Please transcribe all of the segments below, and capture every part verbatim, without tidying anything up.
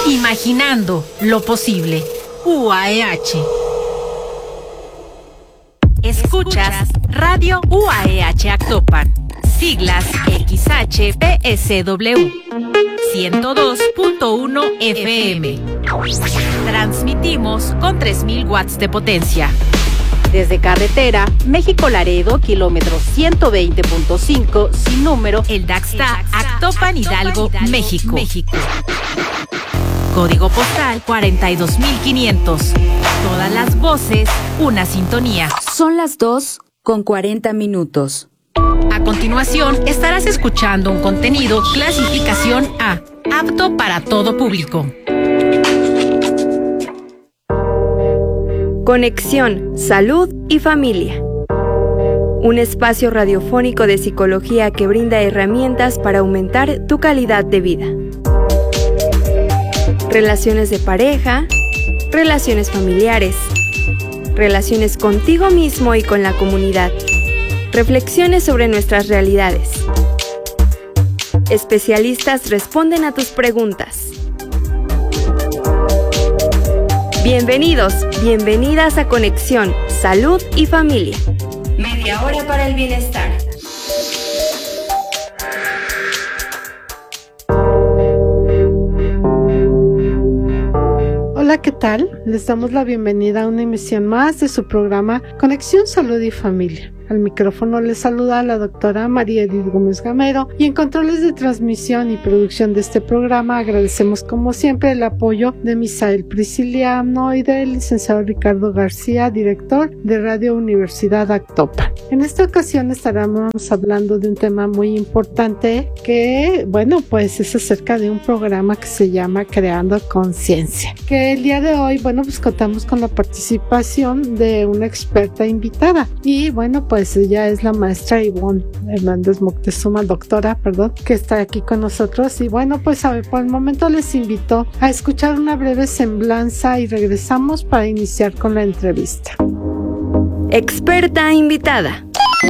Imaginando lo posible. U A E H. Escuchas Radio U A E H Actopan. Siglas X H P S W. ciento dos punto uno F M. Transmitimos con tres mil watts de potencia. Desde carretera, México-Laredo, kilómetro ciento veinte punto cinco, sin número, el Daxta, Actopan, Hidalgo, México. México. Código postal cuarenta y dos mil quinientos. Todas las voces, una sintonía. Son las dos con cuarenta minutos. A continuación, estarás escuchando un contenido clasificación A, apto para todo público. Conexión, Salud y Familia. Un espacio radiofónico de psicología que brinda herramientas para aumentar tu calidad de vida. Relaciones de pareja, relaciones familiares, relaciones contigo mismo y con la comunidad. Reflexiones sobre nuestras realidades. Especialistas responden a tus preguntas. Bienvenidos, bienvenidas a Conexión, Salud y Familia. Media hora para el bienestar. Hola, ¿qué tal? Les damos la bienvenida a una emisión más de su programa Conexión, Salud y Familia. Al micrófono les saluda la doctora María Edith Gómez Gamero y en controles de transmisión y producción de este programa agradecemos como siempre el apoyo de Misael Prisciliano y del licenciado Ricardo García, director de Radio Universidad Actopan. En esta ocasión estaremos hablando de un tema muy importante que, bueno, pues es acerca de un programa que se llama Creando Conciencia, que el día de hoy, bueno, pues contamos con la participación de una experta invitada y, bueno, pues pues ella es la maestra Ivonne Hernández Moctezuma, doctora, perdón, que está aquí con nosotros. Y bueno, pues a ver, por el momento les invito a escuchar una breve semblanza y regresamos para iniciar con la entrevista. Experta invitada.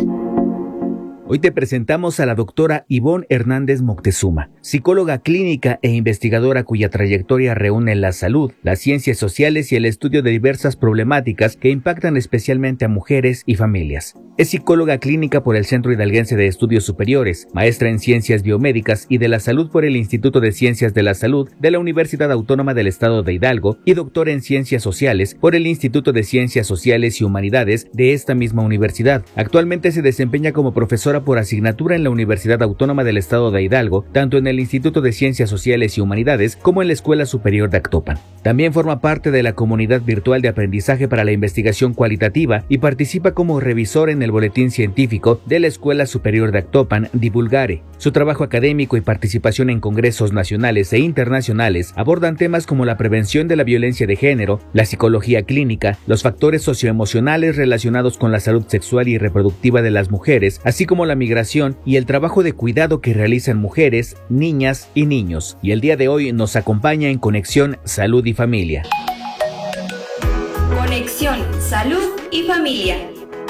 Hoy te presentamos a la doctora Ivonne Hernández Moctezuma, psicóloga clínica e investigadora cuya trayectoria reúne la salud, las ciencias sociales y el estudio de diversas problemáticas que impactan especialmente a mujeres y familias. Es psicóloga clínica por el Centro Hidalguense de Estudios Superiores, maestra en Ciencias Biomédicas y de la Salud por el Instituto de Ciencias de la Salud de la Universidad Autónoma del Estado de Hidalgo y doctora en Ciencias Sociales por el Instituto de Ciencias Sociales y Humanidades de esta misma universidad. Actualmente se desempeña como profesora por asignatura en la Universidad Autónoma del Estado de Hidalgo, tanto en el Instituto de Ciencias Sociales y Humanidades como en la Escuela Superior de Actopan. También forma parte de la comunidad virtual de aprendizaje para la investigación cualitativa y participa como revisor en el boletín científico de la Escuela Superior de Actopan, Divulgare. Su trabajo académico y participación en congresos nacionales e internacionales abordan temas como la prevención de la violencia de género, la psicología clínica, los factores socioemocionales relacionados con la salud sexual y reproductiva de las mujeres, así como la migración y el trabajo de cuidado que realizan mujeres, niñas y niños. Y el día de hoy nos acompaña en Conexión, Salud y Familia. Conexión, Salud y Familia.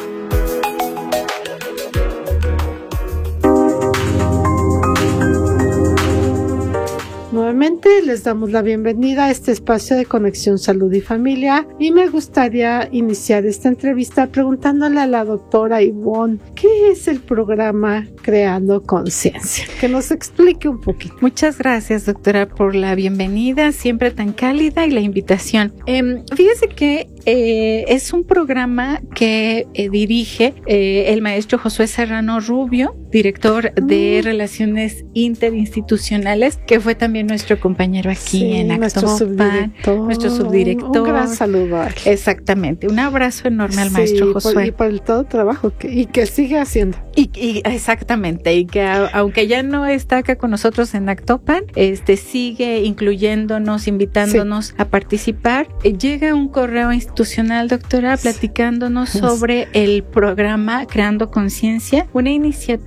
Nuevamente les damos la bienvenida a este espacio de Conexión Salud y Familia y me gustaría iniciar esta entrevista preguntándole a la doctora Ivonne, ¿qué es el programa Creando Conciencia? Que nos explique un poquito. Muchas gracias, doctora, por la bienvenida, siempre tan cálida, y la invitación. Eh, fíjese que eh, es un programa que eh, dirige eh, el maestro Josué Serrano Rubio, director de mm. Relaciones Interinstitucionales, que fue también nuestro compañero aquí sí, en Actopan, nuestro subdirector, nuestro subdirector. Un gran saludo a él. Exactamente, un abrazo enorme al sí, maestro Josué. Por, y por el todo trabajo que, y que sigue haciendo. Y, y exactamente, y que a, aunque ya no está acá con nosotros en Actopan, este sigue incluyéndonos, invitándonos sí. a participar. Llega un correo institucional, doctora, platicándonos sí. sobre el programa Creando Conciencia, una iniciativa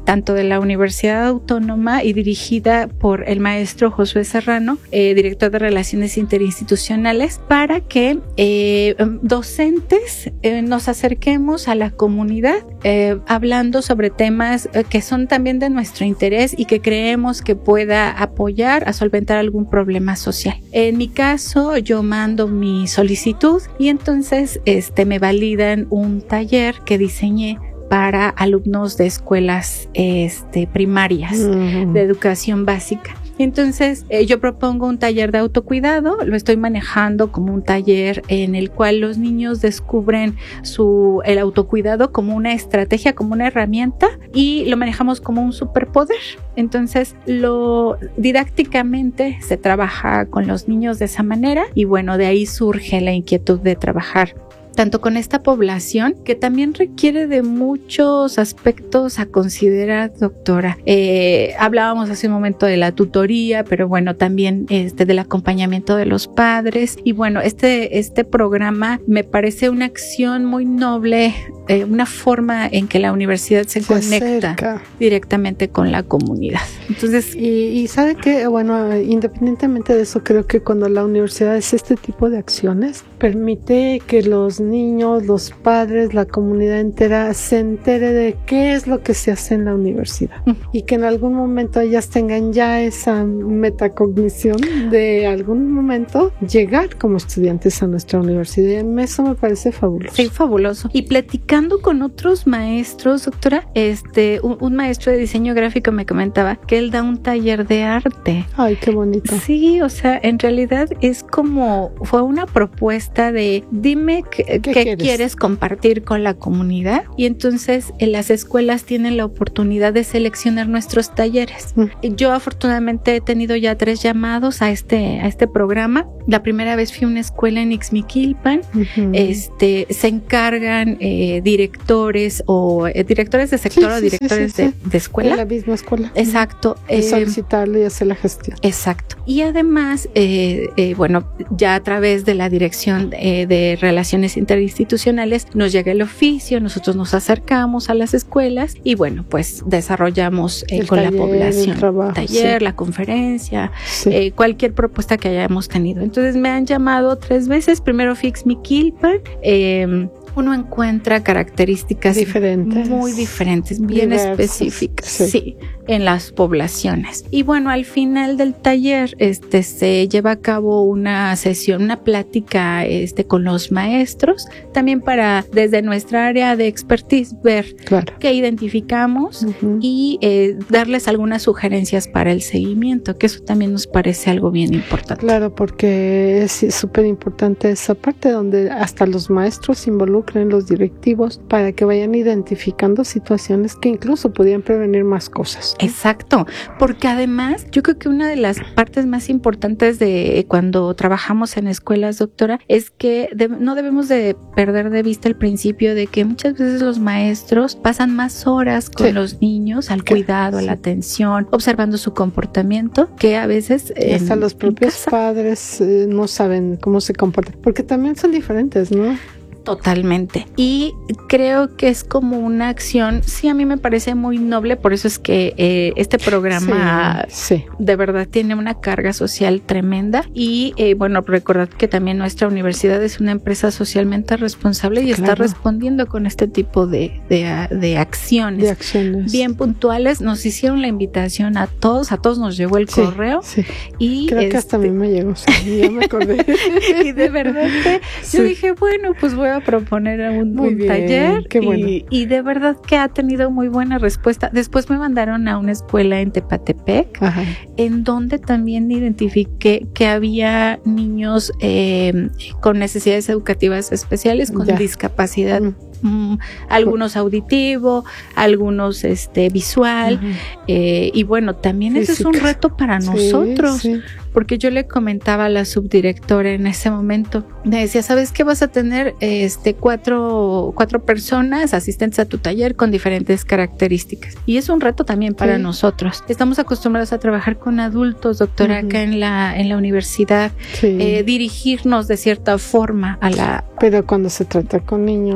tanto de la Universidad Autónoma y dirigida por el maestro Josué Serrano, eh, director de Relaciones Interinstitucionales, para que eh, docentes eh, nos acerquemos a la comunidad eh, hablando sobre temas eh, que son también de nuestro interés y que creemos que pueda apoyar a solventar algún problema social. En mi caso, yo mando mi solicitud y entonces este, me validan un taller que diseñé para alumnos de escuelas este, primarias, uh-huh. de educación básica. Entonces, eh, yo propongo un taller de autocuidado, lo estoy manejando como un taller en el cual los niños descubren su, el autocuidado como una estrategia, como una herramienta, y lo manejamos como un superpoder. Entonces, lo didácticamente se trabaja con los niños de esa manera y bueno, de ahí surge la inquietud de trabajar tanto con esta población que también requiere de muchos aspectos a considerar, doctora. Eh, hablábamos hace un momento de la tutoría, pero bueno, también este del acompañamiento de los padres. Y bueno, este, este programa me parece una acción muy noble, eh, una forma en que la universidad se, se conecta acerca. directamente con la comunidad. Entonces, y, y sabe que, bueno, independientemente de eso, creo que cuando la universidad hace este tipo de acciones, permite que los niños, los padres, la comunidad entera se entere de qué es lo que se hace en la universidad mm. y que en algún momento ellas tengan ya esa metacognición de algún momento llegar como estudiantes a nuestra universidad. Y eso me parece fabuloso. Sí, fabuloso. Y platicando con otros maestros, doctora, este, un, un maestro de diseño gráfico me comentaba que él da un taller de arte. Ay, qué bonito. Sí, o sea, en realidad es como, fue una propuesta de dime que ¿Qué, ¿Qué quieres? quieres compartir con la comunidad? Y entonces en las escuelas tienen la oportunidad de seleccionar nuestros talleres. Mm. Yo afortunadamente he tenido ya tres llamados a este, a este programa. La primera vez fui a una escuela en Ixmiquilpan. Uh-huh. Este, se encargan eh, directores o eh, directores de sector sí, o directores sí, sí, sí. De, de escuela. De la misma escuela. Exacto. De eh, solicitarle y hacer la gestión. Exacto. Y además, eh, eh, bueno, ya a través de la dirección eh, de Relaciones Interinstitucionales nos llega el oficio, nosotros nos acercamos a las escuelas y bueno, pues desarrollamos eh, con taller, la población trabajo, taller, sí. la conferencia, sí. eh, cualquier propuesta que hayamos tenido. Entonces me han llamado tres veces, primero fui a Ixmiquilpan, eh, uno encuentra características diferentes, muy diferentes, bien diversas, específicas, sí. sí, en las poblaciones. Y bueno, al final del taller, este, se lleva a cabo una sesión, una plática, este, con los maestros, también para, desde nuestra área de expertise, ver claro. qué identificamos uh-huh. y eh, darles algunas sugerencias para el seguimiento, que eso también nos parece algo bien importante. Claro, porque es súper importante esa parte donde hasta los maestros se involucran, los directivos, para que vayan identificando situaciones que incluso podrían prevenir más cosas. Exacto, porque además yo creo que una de las partes más importantes de cuando trabajamos en escuelas, doctora, es que de, no debemos de perder de vista el principio de que muchas veces los maestros pasan más horas con sí. los niños al cuidado, sí. a la atención, observando su comportamiento, que a veces y hasta en, los propios padres eh, no saben cómo se comportan, porque también son diferentes, ¿no? Totalmente. Y creo que es como una acción, sí, a mí me parece muy noble, por eso es que eh, este programa sí, sí. de verdad tiene una carga social tremenda. Y eh, bueno, recordad que también nuestra universidad es una empresa socialmente responsable y claro. está respondiendo con este tipo de, de, de acciones. De acciones. Bien puntuales. Nos hicieron la invitación a todos, a todos nos llegó el sí, correo. Sí. Y creo este, que hasta a mí me llegó, sí, ya me acordé. Y de verdad que sí. yo dije, bueno, pues voy a proponer un, un bien, taller qué bueno. y, y de verdad que ha tenido muy buena respuesta. Después me mandaron a una escuela en Tepatepec, Ajá. en donde también identifiqué que había niños eh, con necesidades educativas especiales, con ya. discapacidad, mm. Mm, algunos auditivo, algunos este visual, eh, y bueno, también ese es un reto para sí, nosotros. Sí. Porque yo le comentaba a la subdirectora en ese momento, me decía, ¿sabes qué? Vas a tener este cuatro, cuatro personas asistentes a tu taller con diferentes características. Y es un reto también para sí. nosotros. Estamos acostumbrados a trabajar con adultos, doctora, uh-huh. acá en la, en la universidad, sí. eh, dirigirnos de cierta forma a la... Pero cuando se trata con niños,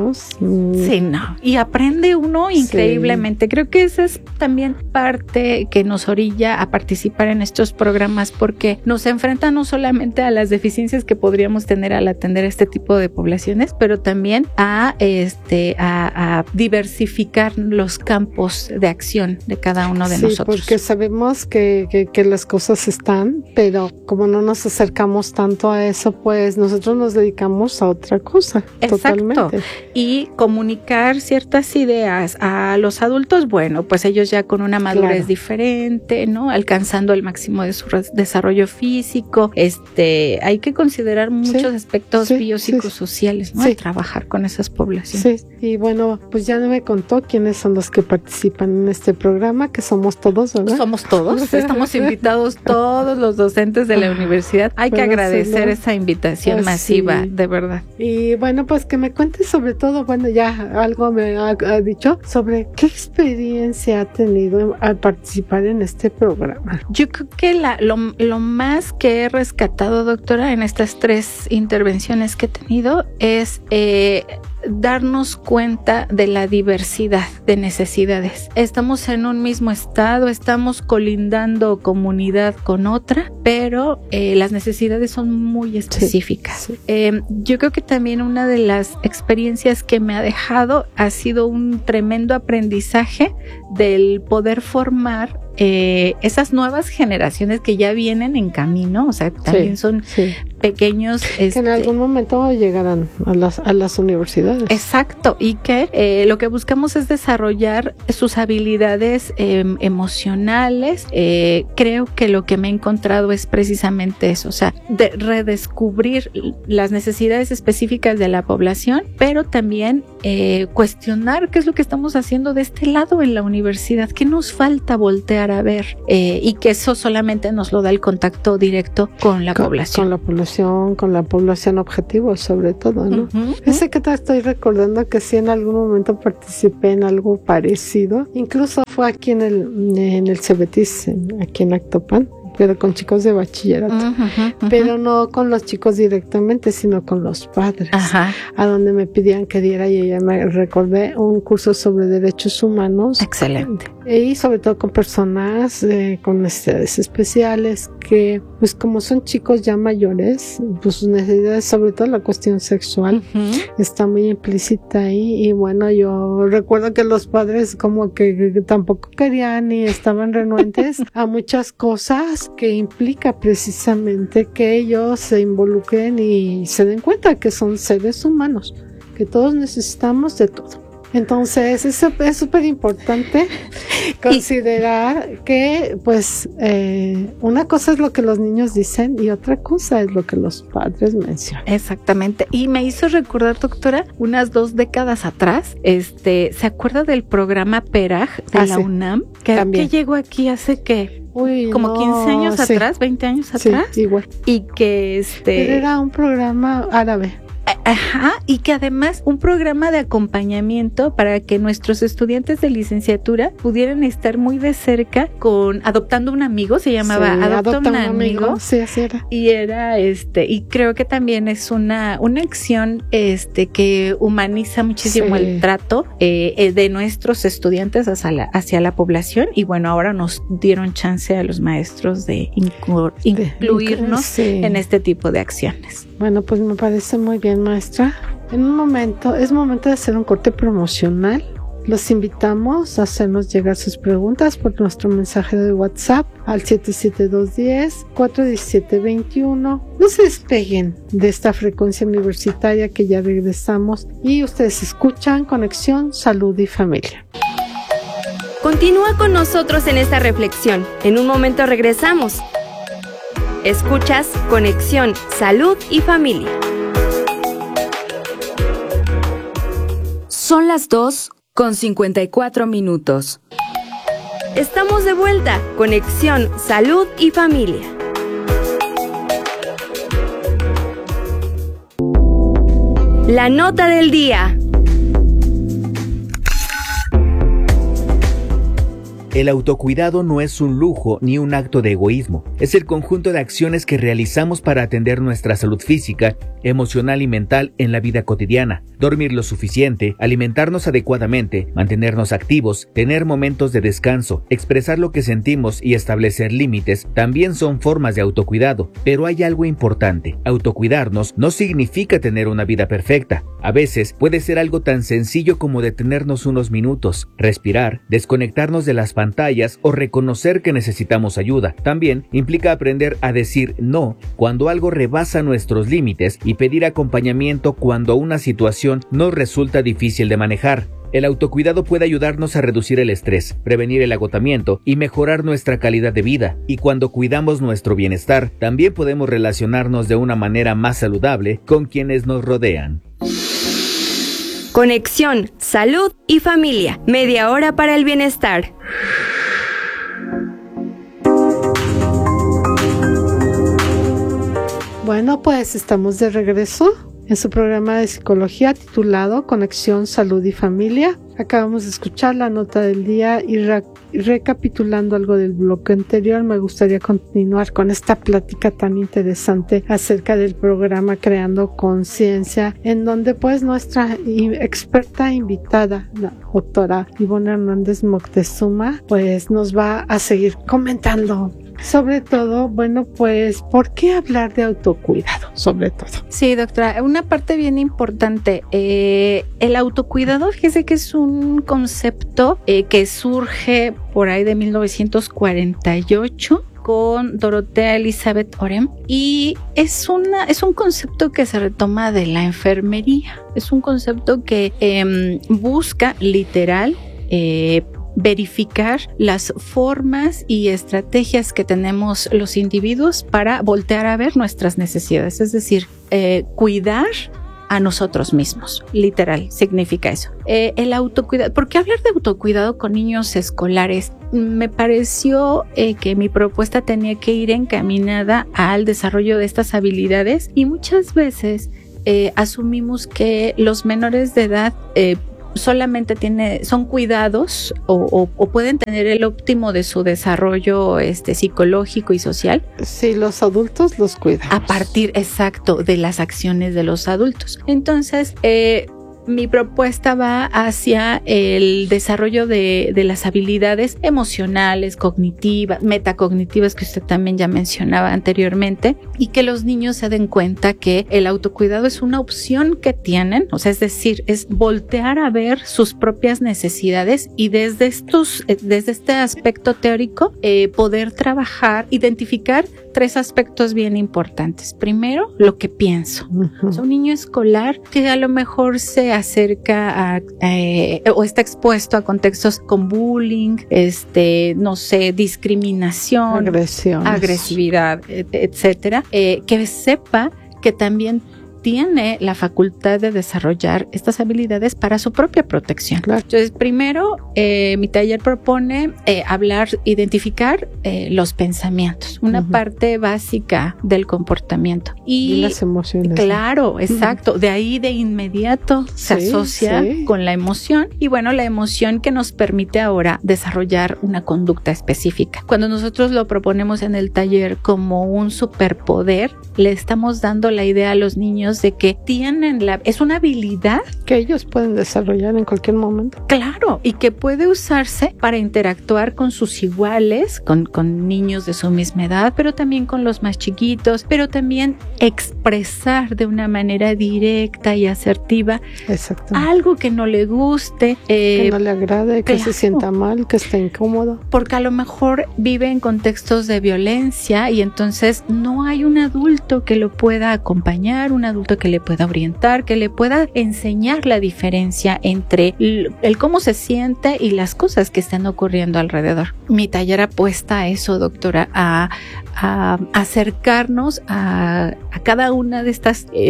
Sí, no. Y aprende uno increíblemente. Sí. Creo que esa es también parte que nos orilla a participar en estos programas, porque nos enfrenta no solamente a las deficiencias que podríamos tener al atender este tipo de poblaciones, pero también a este a, a diversificar los campos de acción de cada uno de sí, nosotros. Porque sabemos que, que, que las cosas están, pero como no nos acercamos tanto a eso, pues nosotros nos dedicamos a otra cosa. Exacto. Totalmente. Y comunicar ciertas ideas a los adultos, bueno, pues ellos ya con una madurez claro. diferente, ¿no? Alcanzando el máximo de su desarrollo físico. Este, hay que considerar muchos sí, aspectos sí, biopsicosociales, sí, ¿no? Sí. Al trabajar con esas poblaciones. Sí, y bueno, pues ya me contó quiénes son los que participan en este programa, que somos todos, ¿verdad? Somos todos, estamos invitados todos los docentes de la universidad. Hay que agradecer sí, ¿no? esa invitación pues masiva, sí. de verdad. Y bueno, pues que me cuentes sobre todo, bueno, ya algo me ha, ha dicho sobre qué experiencia ha tenido al participar en este programa. Yo creo que la, lo, lo más que he rescatado, doctora, en estas tres intervenciones que he tenido es eh, darnos cuenta de la diversidad de necesidades. Estamos en un mismo estado, estamos colindando comunidad con otra, pero eh, las necesidades son muy específicas. Sí, sí. Eh, yo creo que también una de las experiencias que me ha dejado ha sido un tremendo aprendizaje del poder formar Eh, esas nuevas generaciones que ya vienen en camino, o sea, también sí, son sí. pequeños. Que este, en algún momento llegarán a las, a las universidades. Exacto, y que eh, lo que buscamos es desarrollar sus habilidades eh, emocionales. Eh, creo que lo que me he encontrado es precisamente eso, o sea, de redescubrir las necesidades específicas de la población, pero también eh, cuestionar qué es lo que estamos haciendo de este lado en la universidad, qué nos falta voltear a ver eh, y que eso solamente nos lo da el contacto directo con la con, población. Con la población, con la población objetivo sobre todo, ¿no? Uh-huh. Ese que te estoy recordando que sí en algún momento participé en algo parecido, incluso fue aquí en el, en el Cebetis, en, aquí en Actopan, pero con chicos de bachillerato, uh-huh, uh-huh. pero no con los chicos directamente, sino con los padres, uh-huh. a donde me pedían que diera, y ella me recordé un curso sobre derechos humanos. Excelente. Y sobre todo con personas eh, con necesidades especiales, que pues como son chicos ya mayores, pues sus necesidades, sobre todo la cuestión sexual, uh-huh. está muy implícita ahí. Y bueno, yo recuerdo que los padres como que, que tampoco querían y estaban renuentes a muchas cosas que implica precisamente que ellos se involucren y se den cuenta que son seres humanos, que todos necesitamos de todo. Entonces es súper importante considerar y, que pues eh, una cosa es lo que los niños dicen y otra cosa es lo que los padres mencionan. Exactamente. Y me hizo recordar, doctora, unas dos décadas atrás, este, ¿se acuerda del programa PERAG de ah, la sí. UNAM? Que, que llegó aquí hace que Uy, como no, quince años sí. atrás, veinte años atrás. Sí, igual. Y que este Pero era un programa árabe. Ajá, y que además un programa de acompañamiento para que nuestros estudiantes de licenciatura pudieran estar muy de cerca con Adoptando un Amigo, se llamaba sí, Adopta, Adopta un, un amigo. amigo. Sí, así era. Y era este, y creo que también es una, una acción este que humaniza muchísimo sí. el trato eh, de nuestros estudiantes hacia la, hacia la población. Y bueno, ahora nos dieron chance a los maestros de inclu- incluirnos sí. en este tipo de acciones. Bueno, pues me parece muy bien, maestra. En un momento, es momento de hacer un corte promocional. Los invitamos a hacernos llegar sus preguntas por nuestro mensaje de WhatsApp al siete siete dos uno cero, cuatro uno siete dos uno. No se despeguen de esta frecuencia universitaria, que ya regresamos y ustedes escuchan Conexión Salud y Familia. Continúa con nosotros en esta reflexión. En un momento regresamos. Escuchas Conexión Salud y Familia. Son las dos con cincuenta y cuatro minutos. Estamos de vuelta. Conexión Salud y Familia. La nota del día. El autocuidado no es un lujo ni un acto de egoísmo. Es el conjunto de acciones que realizamos para atender nuestra salud física, emocional y mental en la vida cotidiana. Dormir lo suficiente, alimentarnos adecuadamente, mantenernos activos, tener momentos de descanso, expresar lo que sentimos y establecer límites también son formas de autocuidado. Pero hay algo importante. Autocuidarnos no significa tener una vida perfecta. A veces puede ser algo tan sencillo como detenernos unos minutos, respirar, desconectarnos de las pantallas o reconocer que necesitamos ayuda. También implica aprender a decir no cuando algo rebasa nuestros límites y pedir acompañamiento cuando una situación nos resulta difícil de manejar. El autocuidado puede ayudarnos a reducir el estrés, prevenir el agotamiento y mejorar nuestra calidad de vida. Y cuando cuidamos nuestro bienestar, también podemos relacionarnos de una manera más saludable con quienes nos rodean. Conexión, salud y familia. Media hora para el bienestar. Bueno, pues estamos de regreso en su programa de psicología titulado Conexión, Salud y Familia. Acabamos de escuchar la nota del día y re- recapitulando algo del bloque anterior, me gustaría continuar con esta plática tan interesante acerca del programa Creando Conciencia, en donde pues nuestra experta invitada, la doctora Ivonne Hernández Moctezuma, pues nos va a seguir comentando. Sobre todo, bueno, pues, ¿por qué hablar de autocuidado? Sobre todo. Sí, doctora, una parte bien importante, eh, el autocuidado, fíjese que es un concepto eh, que surge por ahí de mil novecientos cuarenta y ocho con Dorothea Elizabeth Orem, y es una es un concepto que se retoma de la enfermería. Es un concepto que eh, busca literal eh, verificar las formas y estrategias que tenemos los individuos para voltear a ver nuestras necesidades, es decir, eh, cuidar a nosotros mismos, literal, significa eso. Eh, el autocuidado, ¿por qué hablar de autocuidado con niños escolares? Me pareció eh, que mi propuesta tenía que ir encaminada al desarrollo de estas habilidades, y muchas veces eh, asumimos que los menores de edad eh, solamente tiene, son cuidados o, o, o pueden tener el óptimo de su desarrollo este, psicológico y social. Sí, los adultos los cuidan. A partir, exacto, de las acciones de los adultos. Entonces, eh, mi propuesta va hacia el desarrollo de, de las habilidades emocionales, cognitivas, metacognitivas, que usted también ya mencionaba anteriormente, y que los niños se den cuenta que el autocuidado es una opción que tienen, o sea, es decir, es voltear a ver sus propias necesidades y desde estos, desde este aspecto teórico, eh, poder trabajar, identificar tres aspectos bien importantes. Primero, lo que pienso. Uh-huh. O sea, un niño escolar que a lo mejor se acerca a, eh, o está expuesto a contextos con bullying, este, no sé, discriminación, agresión, agresividad, etcétera, eh, que sepa que también tiene la facultad de desarrollar estas habilidades para su propia protección. Claro. Entonces, primero, eh, mi taller propone eh, hablar, identificar eh, los pensamientos, una uh-huh. parte básica del comportamiento. Y, y las emociones. Claro, ¿no? Exacto. Uh-huh. De ahí de inmediato se sí, asocia sí. con la emoción, y bueno, la emoción que nos permite ahora desarrollar una conducta específica. Cuando nosotros lo proponemos en el taller como un superpoder, le estamos dando la idea a los niños de que tienen la, es una habilidad que ellos pueden desarrollar en cualquier momento. Claro, y que puede usarse para interactuar con sus iguales, con, con niños de su misma edad, pero también con los más chiquitos, pero también expresar de una manera directa y asertiva algo que no le guste, eh, que no le agrade, que claro, se sienta mal, que esté incómodo. Porque a lo mejor vive en contextos de violencia y entonces no hay un adulto que lo pueda acompañar, un adulto que le pueda orientar, que le pueda enseñar la diferencia entre el, el cómo se siente y las cosas que están ocurriendo alrededor. Mi taller apuesta a eso, doctora, a, a acercarnos a, a cada una de estas eh,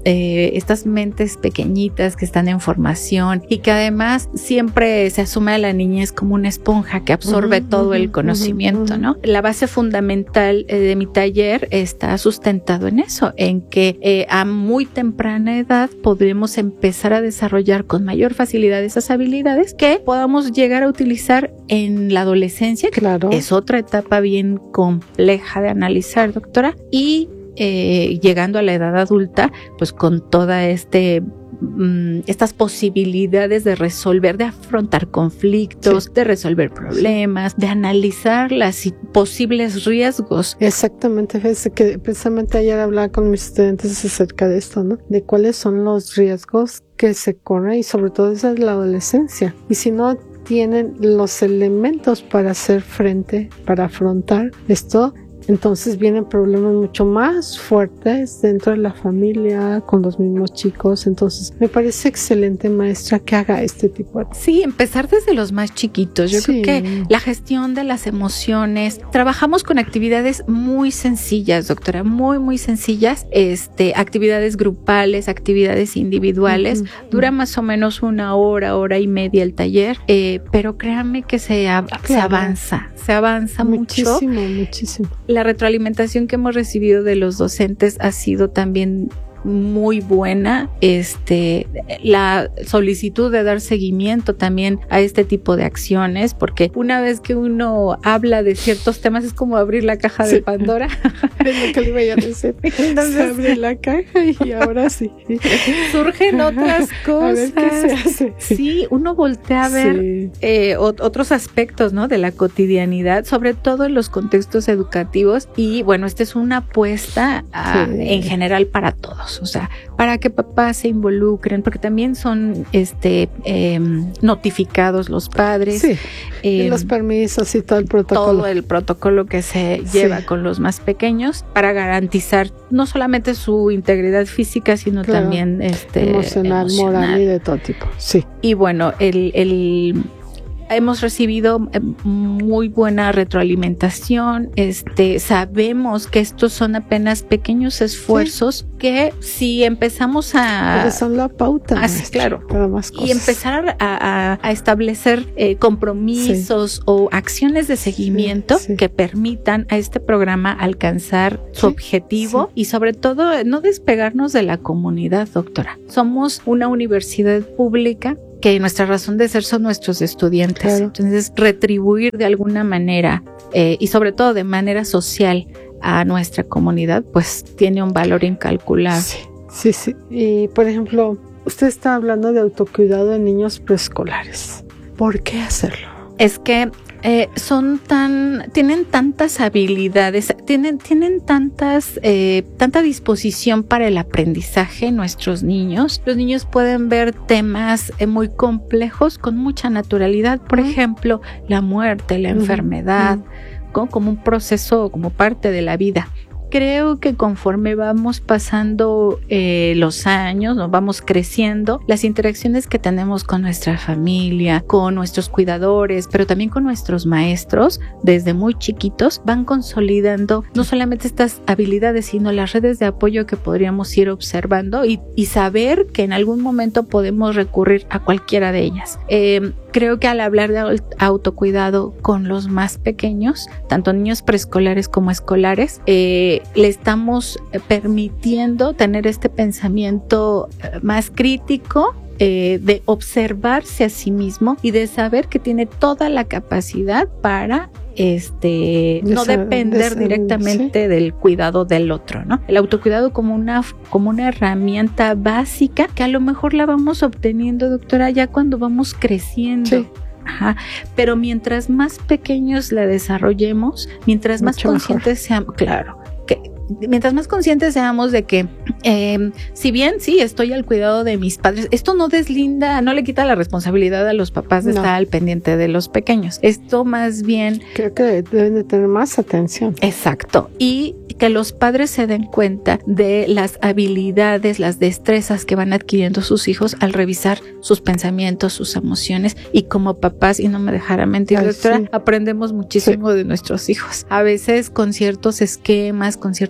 eh, estas mentes pequeñitas que están en formación y que además siempre se asume a la niñez como una esponja que absorbe uh-huh, todo uh-huh, el conocimiento, uh-huh, ¿no? La base fundamental eh, de mi taller está sustentado en eso, en que eh, a muy temprana edad podremos empezar a desarrollar con mayor facilidad esas habilidades que podamos llegar a utilizar en la adolescencia, que claro, es otra etapa bien compleja de analizar, doctora, y eh, llegando a la edad adulta, pues con toda este estas posibilidades de resolver, de afrontar conflictos, sí, de resolver problemas, sí, de analizar los posibles riesgos. Exactamente, fíjese que precisamente ayer hablaba con mis estudiantes acerca de esto, ¿no? De cuáles son los riesgos que se corren y sobre todo esa es la adolescencia. Y si no tienen los elementos para hacer frente, para afrontar esto, entonces vienen problemas mucho más fuertes dentro de la familia, con los mismos chicos. Entonces me parece excelente, maestra, que haga este tipo de... Sí, empezar desde los más chiquitos. Yo sí. creo que la gestión de las emociones, trabajamos con actividades muy sencillas, doctora, muy, muy sencillas, este, actividades grupales, actividades individuales. Uh-huh. Dura más o menos una hora, hora y media el taller, eh, pero créanme que se, a, claro. se avanza, se avanza muchísimo, mucho. Muchísimo, muchísimo. La retroalimentación que hemos recibido de los docentes ha sido también muy buena. Este, la solicitud de dar seguimiento también a este tipo de acciones, porque una vez que uno habla de ciertos temas es como abrir la caja sí. de Pandora. Es lo que le iba a decir. Entonces se abre la caja y ahora sí. Surgen otras cosas. A ver qué se hace. Sí, uno voltea a ver sí. eh, otros aspectos, ¿no? De la cotidianidad, sobre todo en los contextos educativos. Y bueno, esta es una apuesta a, sí. en general para todos. O sea, para que papás se involucren, porque también son este eh, notificados los padres. Sí, eh, y los permisos y todo el protocolo. Todo el protocolo que se lleva sí. con los más pequeños para garantizar no solamente su integridad física, sino claro, también este, emocional, emocional, moral y de todo tipo. Sí. Y bueno, el... el hemos recibido muy buena retroalimentación. Este, sabemos que estos son apenas pequeños esfuerzos sí. que si empezamos a... Pero son la pauta. Así, maestra, claro. Para más cosas. Y empezar a, a, a establecer eh, compromisos sí. o acciones de seguimiento sí, sí. que permitan a este programa alcanzar sí, su objetivo sí. y sobre todo no despegarnos de la comunidad, doctora. Somos una universidad pública que nuestra razón de ser son nuestros estudiantes. Claro. Entonces, retribuir de alguna manera eh, y sobre todo de manera social a nuestra comunidad, pues tiene un valor incalculable. Sí, sí, sí. Y, por ejemplo, usted está hablando de autocuidado de niños preescolares. ¿Por qué hacerlo? Es que eh, son tan, tienen tantas habilidades, tienen, tienen tantas, eh, tanta disposición para el aprendizaje nuestros niños. Los niños pueden ver temas eh, muy complejos con mucha naturalidad. Por uh-huh. ejemplo, la muerte, la uh-huh. enfermedad, uh-huh. como, como un proceso, como parte de la vida. Creo que conforme vamos pasando eh, los años, nos vamos creciendo, las interacciones que tenemos con nuestra familia, con nuestros cuidadores, pero también con nuestros maestros, desde muy chiquitos, van consolidando no solamente estas habilidades, sino las redes de apoyo que podríamos ir observando y, y saber que en algún momento podemos recurrir a cualquiera de ellas. Eh, Creo que al hablar de autocuidado con los más pequeños, tanto niños preescolares como escolares, eh, le estamos permitiendo tener este pensamiento más crítico, eh, de observarse a sí mismo y de saber que tiene toda la capacidad para este no esa, depender esa, directamente sí. del cuidado del otro, ¿no? El autocuidado como una como una herramienta básica que a lo mejor la vamos obteniendo, doctora, ya cuando vamos creciendo. Sí. Ajá. Pero mientras más pequeños la desarrollemos, mientras Mucho más conscientes seamos, claro, que mientras más conscientes seamos de que eh, si bien sí estoy al cuidado de mis padres, esto no deslinda, no le quita la responsabilidad a los papás de no. estar al pendiente de los pequeños. Esto más bien... Creo que deben de tener más atención. Exacto. Y que los padres se den cuenta de las habilidades, las destrezas que van adquiriendo sus hijos al revisar sus pensamientos, sus emociones, y como papás, y no me dejará mentir, Ay, doctora, sí. aprendemos muchísimo sí. de nuestros hijos. A veces con ciertos esquemas, con ciertos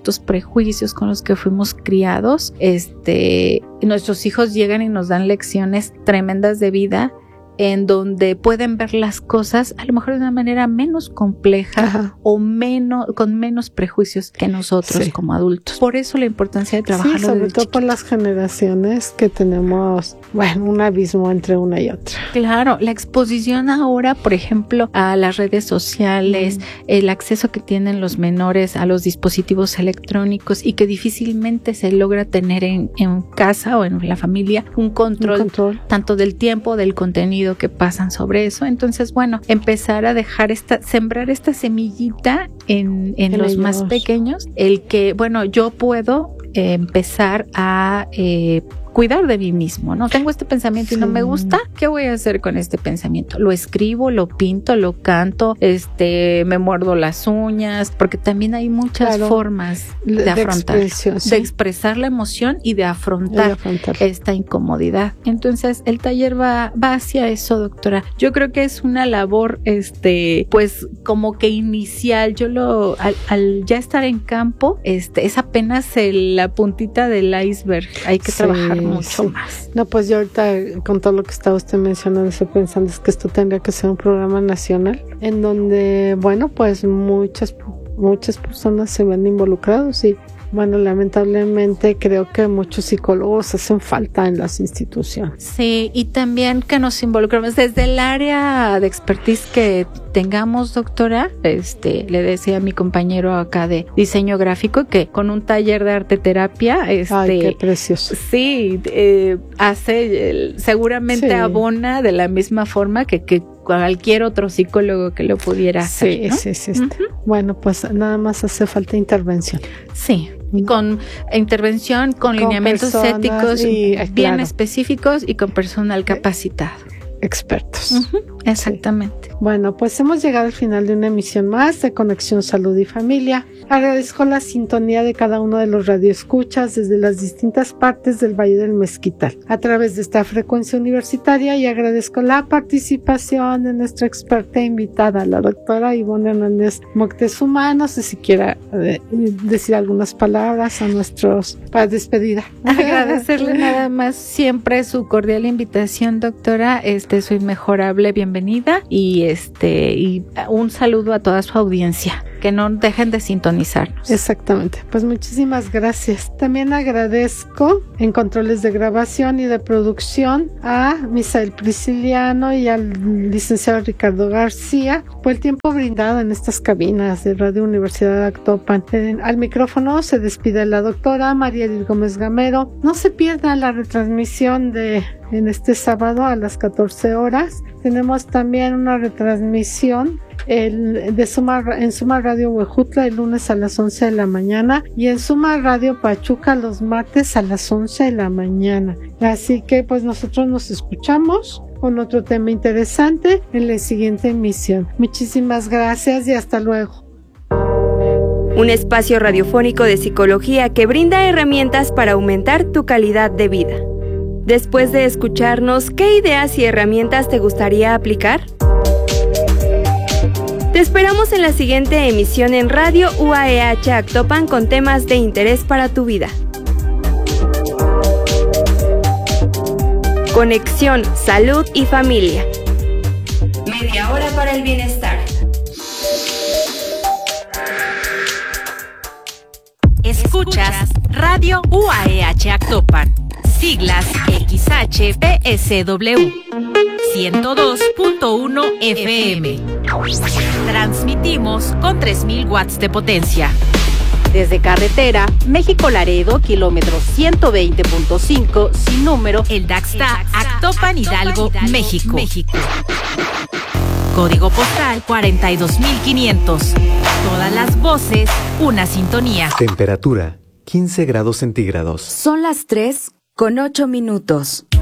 ciertos prejuicios con los que fuimos criados, este, nuestros hijos llegan y nos dan lecciones tremendas de vida, en donde pueden ver las cosas a lo mejor de una manera menos compleja, ajá, o menos, con menos prejuicios que nosotros, sí, como adultos. Por eso la importancia de trabajarlo, sí, sobre todo chiquito, por las generaciones que tenemos, bueno, un abismo entre una y otra. Claro, la exposición ahora, por ejemplo, a las redes sociales, mm. el acceso que tienen los menores a los dispositivos electrónicos y que difícilmente se logra tener en, en casa o en la familia un control, un control tanto del tiempo, del contenido que pasan sobre eso. Entonces, bueno, empezar a dejar esta, sembrar esta semillita en, en, en los ellos. Más pequeños, el que, bueno, yo puedo eh, empezar a eh, cuidar de mí mismo, ¿no? Tengo este pensamiento sí. y no me gusta, ¿qué voy a hacer con este pensamiento? Lo escribo, lo pinto, lo canto, este, me muerdo las uñas, porque también hay muchas claro. formas de, de afrontar, ¿sí? de expresar la emoción y de afrontar, de afrontar esta incomodidad. Entonces, el taller va, va hacia eso, doctora. Yo creo que es una labor, este, pues, como que inicial. Yo lo, al, al ya estar en campo, este, es apenas el, la puntita del iceberg. Hay que sí. trabajar mucho sí. más. No, pues yo ahorita con todo lo que estaba usted mencionando, estoy pensando es que esto tendría que ser un programa nacional en donde, bueno, pues muchas muchas personas se ven involucrados y bueno, lamentablemente creo que muchos psicólogos hacen falta en las instituciones. Sí, y también que nos involucremos desde el área de expertise que tengamos, doctora. Este, le decía a mi compañero acá de diseño gráfico que con un taller de arte terapia, este, ay, qué precioso. Sí, eh, hace, seguramente sí. abona de la misma forma que, que cualquier otro psicólogo que lo pudiera hacer, sí, ¿no? sí, sí, sí. Uh-huh. Bueno, pues nada más hace falta intervención. Sí, con intervención, con, con lineamientos éticos y, bien claro. específicos y con personal capacitado. Expertos. Uh-huh, exactamente. Sí. Bueno, pues hemos llegado al final de una emisión más de Conexión Salud y Familia. Agradezco la sintonía de cada uno de los radioescuchas desde las distintas partes del Valle del Mezquital a través de esta frecuencia universitaria y agradezco la participación de nuestra experta invitada, la doctora Ivonne Hernández Moctezuma. No sé si quiera eh, decir algunas palabras a nuestros para despedida. Agradecerle nada más siempre su cordial invitación, doctora. Este, su inmejorable bienvenida y este y un saludo a toda su audiencia. Que no dejen de sintonizarnos. Exactamente, pues muchísimas gracias. También agradezco en controles de grabación y de producción a Misael Prisciliano y al licenciado Ricardo García por el tiempo brindado en estas cabinas de Radio Universidad de Actopan. En, al micrófono se despide la doctora María Edith Gómez Gamero. No se pierda la retransmisión de en este sábado a las catorce horas. Tenemos también una retransmisión El, de Suma, en Suma Radio Huejutla el lunes a las once de la mañana y en Suma Radio Pachuca los martes a las once de la mañana. Así que pues nosotros nos escuchamos con otro tema interesante en la siguiente emisión. Muchísimas gracias y hasta luego. Un espacio radiofónico de psicología que brinda herramientas para aumentar tu calidad de vida. Después de escucharnos, ¿qué ideas y herramientas te gustaría aplicar? Te esperamos en la siguiente emisión en Radio U A E H Actopan con temas de interés para tu vida. Conexión, salud y familia. Media hora para el bienestar. Escuchas Radio U A E H Actopan. Siglas X H P S W ciento dos punto uno F M. Transmitimos con tres mil watts de potencia. Desde carretera, México Laredo, kilómetro ciento veinte punto cinco, sin número, el Daxta, Actopan, Hidalgo, México. México. Código postal cuarenta y dos mil quinientos. Todas las voces, una sintonía. Temperatura quince grados centígrados. Son las tres con ocho minutos.